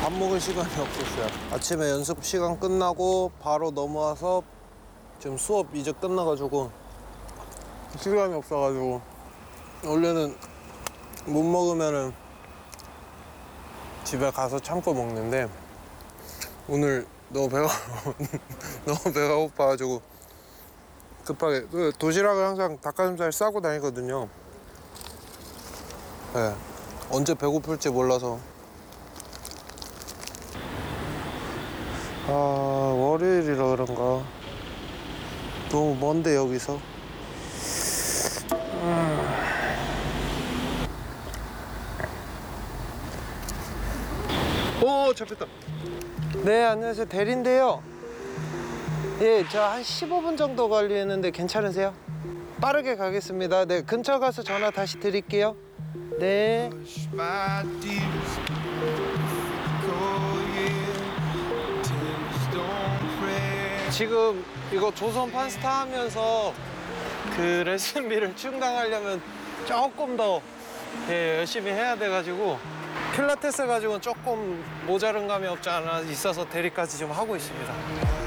밥 먹을 시간이 없었어요. 아침에 연습 시간 끝나고 바로 넘어와서 지금 수업 이제 끝나가지고 시간이 없어가지고 원래는 못 먹으면은 집에 가서 참고 먹는데 오늘 너무 배가 고파가지고 급하게 도시락을 항상 닭가슴살 싸고 다니거든요. 네. 언제 배고플지 몰라서. 아, 월요일이라 그런가 너무 먼데 여기서. 오, 잡혔다. 네, 안녕하세요. 대리인데요. 예, 저 한 15분 정도 걸리는데 괜찮으세요? 빠르게 가겠습니다. 네, 근처 가서 전화 다시 드릴게요. 네. 지금 이거 조선 판스타 하면서 그 레슨비를 충당하려면 조금 더 열심히 해야 돼가지고 필라테스 가지고는 조금 모자른 감이 없지 않아 있어서 대리까지 좀 하고 있습니다.